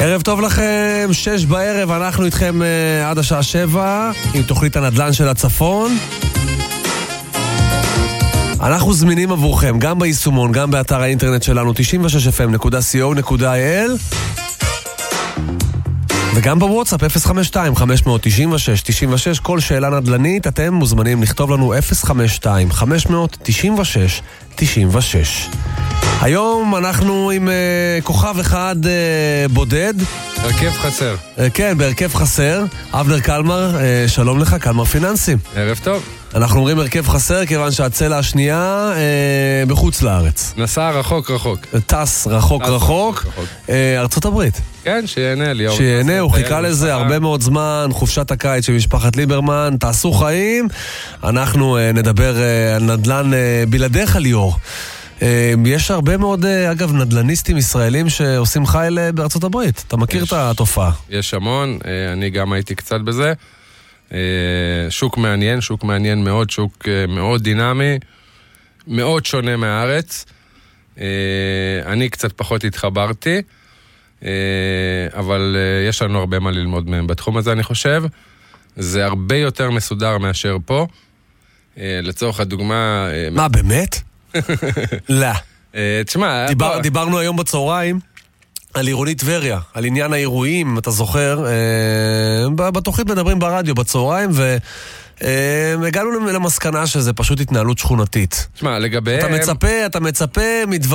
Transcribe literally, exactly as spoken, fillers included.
ערב טוב לכם, שש בערב, אנחנו איתכם uh, עד השעה שבע עם תוכנית הנדל"ן של הצפון. אנחנו זמינים עבורכם גם ביישומון, גם באתר האינטרנט שלנו תשעים ושש אף אם נקודה סי או נקודה איי אל וגם בוואטסאפ אפס חמש שתיים חמש תשע שש תשע שש. כל שאלה נדל"נית אתם מוזמנים לכתוב לנו אפס חמש שתיים חמש תשע שש תשע שש. היום אנחנו עם uh, כוכב אחד uh, בודד. הרכב חסר. Uh, כן, בהרכב חסר. אבנר קלמר, uh, שלום לך, קלמר פיננסים. ערב טוב. אנחנו אומרים הרכב חסר כיוון שהצלע השנייה uh, בחוץ לארץ. נסע רחוק רחוק. טס רחוק רחוק. Uh, ארצות הברית. כן, שיהנה לי. שיהנה, הוא חיכה לזה הרבה מאוד זמן, חופשת הקיץ של משפחת ליברמן, תעשו חיים. אנחנו uh, נדבר uh, על נדל"ן uh, בלעדיך ליאור. יש הרבה מאוד, אגב, נדלניסטים ישראלים שעושים חייל בארצות הברית. אתה מכיר את התופעה? יש המון, אני גם הייתי קצת בזה. שוק מעניין, שוק מעניין מאוד, שוק מאוד דינמי, מאוד שונה מהארץ. אני קצת פחות התחברתי, אבל יש לנו הרבה מה ללמוד מהם. בתחום הזה אני חושב, זה הרבה יותר מסודר מאשר פה. לצורך הדוגמה... מה, באמת? לא. תשמע, דיברנו היום בצהריים על עירונית טבריה, על עניין האירועים, אם אתה זוכר, בתוכנית מדברים ברדיו בצהריים, והגענו למסקנה שזה פשוט התנהלות שכונתית. תשמע, לגבי... אתה מצפה, אתה מצפה מדברים